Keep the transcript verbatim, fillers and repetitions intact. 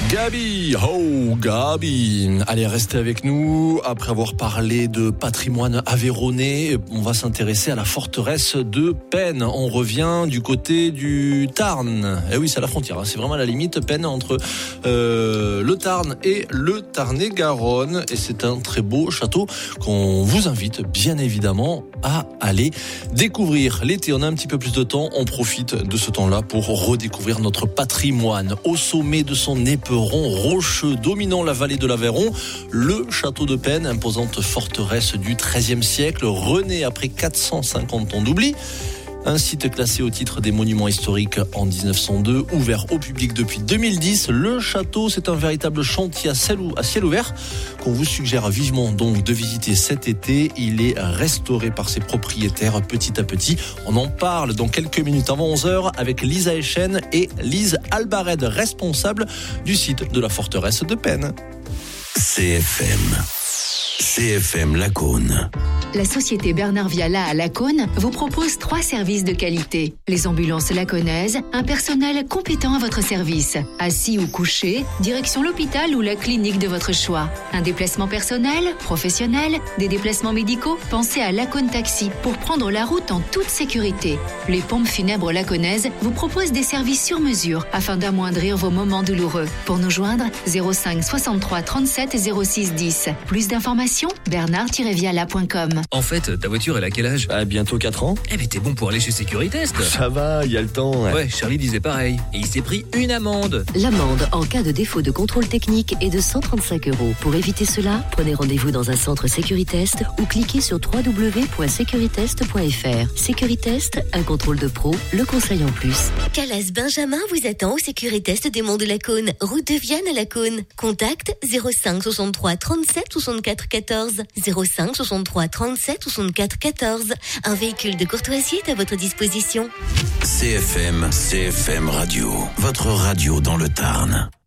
Gabi, oh Gabi, allez restez avec nous. Après avoir parlé de patrimoine aveyronnais, on va s'intéresser à la forteresse de Penne. On revient du côté du Tarn. Eh oui, c'est à la frontière, hein. C'est vraiment à la limite Penne entre euh, le Tarn et le Tarn-et-Garonne. Et c'est un très beau château qu'on vous invite bien évidemment à aller découvrir. L'été, on a un petit peu plus de temps, on profite de ce temps-là pour redécouvrir notre patrimoine. Au sommet de son éperon rocheux dominant la vallée de l'Aveyron, le château de Penne, imposante forteresse du treizième siècle, rené après quatre cent cinquante ans d'oubli. Un site classé au titre des monuments historiques en dix-neuf cent deux, ouvert au public depuis deux mille dix. Le château, c'est un véritable chantier à ciel, à ciel ouvert qu'on vous suggère vivement donc de visiter cet été. Il est restauré par ses propriétaires petit à petit. On en parle dans quelques minutes avant onze heures avec Lisa Echen et Lise Albared, responsable du site de la forteresse de Penne. C F M. C F M Lacaune. La société Bernard Viala à Lacaune vous propose trois services de qualité. Les ambulances lacaunaises, un personnel compétent à votre service. Assis ou couché, direction l'hôpital ou la clinique de votre choix. Un déplacement personnel, professionnel, des déplacements médicaux, pensez à Lacaune Taxi pour prendre la route en toute sécurité. Les pompes funèbres lacaunaises vous proposent des services sur mesure afin d'amoindrir vos moments douloureux. Pour nous joindre, zéro cinq soixante-trois trente-sept zéro six dix. Plus d'informations, bernard tiret viala point com. En fait, ta voiture, elle a quel âge ? Ah, bientôt quatre ans. Eh mais t'es bon pour aller chez Sécuritest. Ça va, il y a le temps. Ouais. ouais, Charlie disait pareil. Et il s'est pris une amende. L'amende en cas de défaut de contrôle technique est de cent trente-cinq euros. Pour éviter cela, prenez rendez-vous dans un centre Sécuritest ou cliquez sur w w w point sécuritest point f r. Sécuritest, un contrôle de pro, le conseil en plus. Calas Benjamin vous attend au Sécuritest des Monts de Lacaune, route de Vienne à Lacaune. Contact zéro cinq soixante-trois trente-sept soixante-quatre quatorze. zéro cinq soixante-trois trente-sept soixante-quatre quatorze. Un véhicule de courtoisie est à votre disposition. C F M, C F M Radio, votre radio dans le Tarn.